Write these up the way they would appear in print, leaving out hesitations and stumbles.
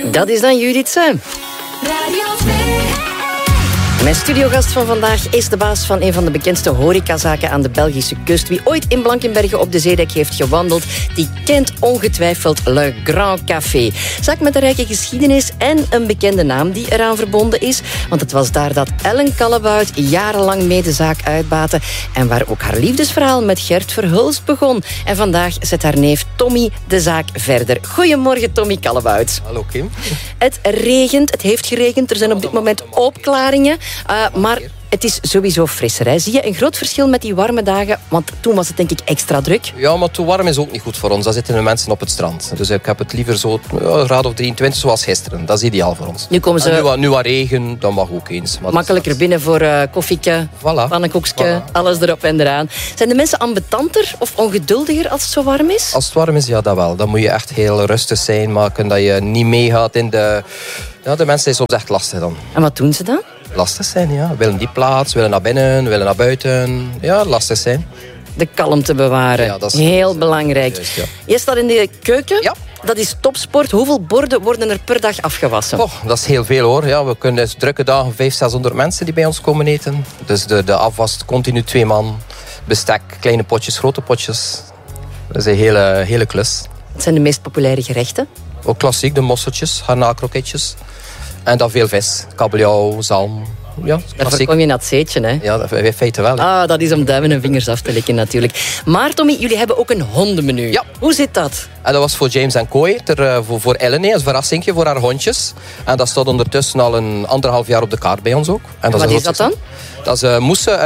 Dat is dan Judith Suim. Radio 2. Mijn studiogast van vandaag is de baas van een van de bekendste horecazaken aan de Belgische kust. Wie ooit in Blankenberge op de Zeedijk heeft gewandeld, die kent ongetwijfeld Le Grand Café. Zaak met een rijke geschiedenis en een bekende naam die eraan verbonden is. Want het was daar dat Ellen Callebaut jarenlang mee de zaak uitbaatte en waar ook haar liefdesverhaal met Gert Verhulst begon. En vandaag zet haar neef Tommy de zaak verder. Goedemorgen, Tommy Callebaut. Hallo Kim. Het regent, het heeft geregend, er zijn op dit moment opklaringen. Maar het is sowieso frisser. Hè? Zie je een groot verschil met die warme dagen? Want toen was het denk ik extra druk. Ja, maar te warm is ook niet goed voor ons. Dan zitten de mensen op het strand. Dus ik heb het liever zo een graad of 23 zoals gisteren. Dat is ideaal voor ons. Nu komen ze nu wat regen, dat mag ook eens. Maar makkelijker binnen voor koffieke, pannenkoekje, alles erop en eraan. Zijn de mensen ambetanter of ongeduldiger als het zo warm is? Als het warm is, ja, dat wel. Dan moet je echt heel rustig zijn, maken dat je niet meegaat in de... Ja, de mensen zijn soms echt lastig dan. En wat doen ze dan? Lastig zijn, ja. Willen die plaats, willen naar binnen, willen naar buiten. Ja, lastig zijn. De kalmte bewaren. Ja, dat is heel belangrijk. Juist, ja. Je staat in de keuken. Ja. Dat is topsport. Hoeveel borden worden er per dag afgewassen? Oh, dat is heel veel hoor. Ja, we kunnen drukke dagen 500-600 mensen die bij ons komen eten. Dus de afwas continu 2 man. Bestek, kleine potjes, grote potjes. Dat is een hele klus. Wat zijn de meest populaire gerechten? Ook klassiek, de mosseltjes, garnaalkroketjes. En dan veel vis, kabeljauw, zalm. Ja, Daar klassiek. kom je naar het zeetje, hè? Ja, in feite wel. Hè. Ah, dat is om duimen en vingers af te likken natuurlijk. Maar Tommy, jullie hebben ook een hondenmenu. Ja. Hoe zit dat? En dat was voor James en Kooi, voor Ellen, als verrassingje voor haar hondjes. En dat staat ondertussen al een 1,5 jaar op de kaart bij ons ook. En Wat is dat dan? Dat is mousse,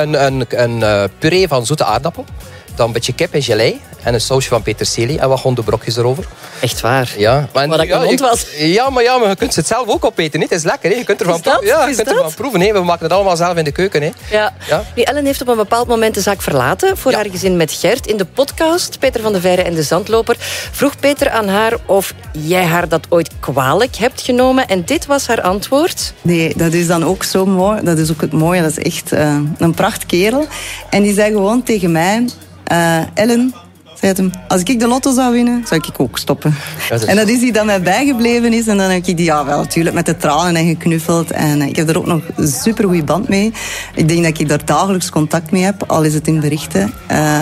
een puree van zoete aardappel. Dan een beetje kip en gelei. En een sausje van peterselie en wat hondenbrokjes erover. Echt waar? Ja. Maar, Wat ik een hond was. Ja, maar je kunt het zelf ook opeten. Hè. Het is lekker. Hè. Je kunt ervan proeven. Ja, je kunt ervan proeven. Hè. We maken het allemaal zelf in de keuken. Hè. Ja. Ja. Nu, Ellen heeft op een bepaald moment de zaak verlaten voor haar gezin met Gert. In de podcast Peter van de Veire en de Zandloper vroeg Peter aan haar of jij haar dat ooit kwalijk hebt genomen. En dit was haar antwoord. Nee, dat is dan ook zo mooi. Dat is ook het mooie. Dat is echt een prachtkerel. En die zei gewoon tegen mij... Ellen, zei hem, als ik de lotto zou winnen, zou ik ook stoppen. En dat is die dat mij bijgebleven is. En dan heb ik die, ja wel, natuurlijk met de tranen en geknuffeld. En ik heb er ook nog een supergoeie band mee. Ik denk dat ik daar dagelijks contact mee heb, al is het in berichten.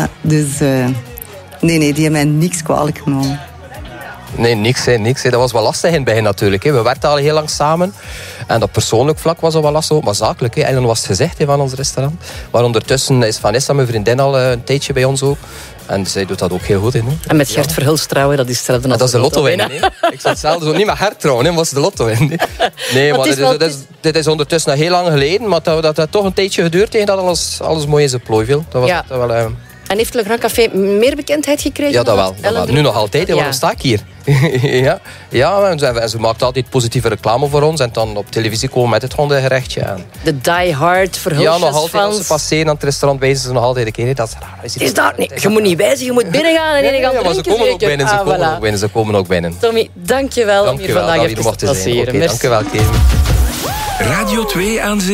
Nee, die hebben mij niks kwalijk genomen. Nee, niks. Dat was wel lastig in het begin natuurlijk. We werkten al heel lang samen. En op persoonlijk vlak was dat wel lastig. Maar zakelijk, Ellen was het gezegd van ons restaurant. Maar ondertussen is Vanessa, mijn vriendin, al een tijdje bij ons ook. En zij doet dat ook heel goed in. Hè. En met Gert Verhulst trouwen, dat is hetzelfde als dat is de lotto winnen. Ik zou hetzelfde zo niet met Gert trouwen, maar was de lotto winnen. Nee, maar dit is ondertussen nog heel lang geleden. Maar dat heeft toch een tijdje geduurd tegen dat alles mooi in zijn plooi viel. Dat was wel... En heeft Le Grand Café meer bekendheid gekregen? Ja, dat wel. Nu nog altijd. Waarom sta ik hier? ja, en ze maakt altijd positieve reclame voor ons. En dan op televisie komen met het hondengerechtje. En... De die-hard Verhulstjes. Ja, nog altijd. Als ze passeren aan het restaurant wijzen ze nog altijd een keer. Dat is raar. Is dat niet? Je moet niet wijzen, je moet binnen gaan en gaan drinken. Maar ze komen ook binnen. Ze komen ook binnen. Tommy, dank je wel om hier vandaag even te passeren. Dank je wel, Kim. Radio 2 aan